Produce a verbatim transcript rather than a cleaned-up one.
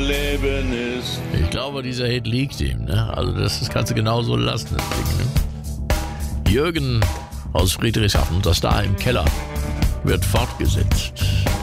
Leben ist. Ich glaube, dieser Hit liegt ihm, ne? Also das, das kannst du genauso lassen, das Ding, ne? Jürgen aus Friedrichshafen, das da im Keller, wird fortgesetzt.